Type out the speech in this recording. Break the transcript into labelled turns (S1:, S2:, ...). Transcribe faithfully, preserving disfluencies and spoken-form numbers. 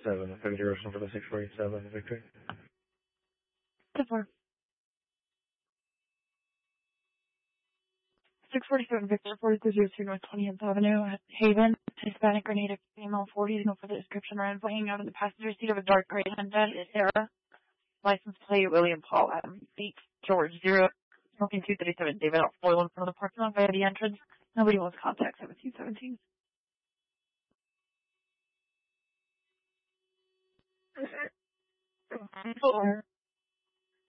S1: forty-seven. Affect direction for the six forty-seven, Victor.
S2: ten four. six forty-seven Victor, forty-two oh two North twentieth Avenue at Haven. Hispanic or Native female, forty. No further description or info. Hanging out in the passenger seat of a dark gray Honda Era. License plate William Paul Adam Beat George Zero. Smoking two thirty-seven David out foil in front of the parking lot via the entrance. Nobody wants contact seventeen seventeen. Four.